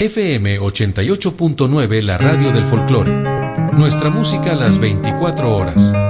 FM 88.9, la radio del folclore. Nuestra música las 24 horas.